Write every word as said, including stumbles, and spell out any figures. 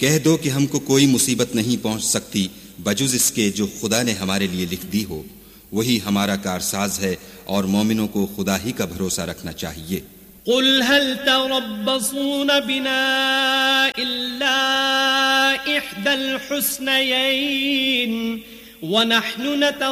कह दो कि हमको कोई मुसीबत नहीं पहुंच सकती बजुज इसके जो खुदा ने हमारे लिए लिख दी हो। वही हमारा कारसाज है और मोमिनों को खुदा ही का भरोसा रखना चाहिए। कुल हल तरब्बसून बिना इल्ला इह्दल हुस्नयैन व नहनु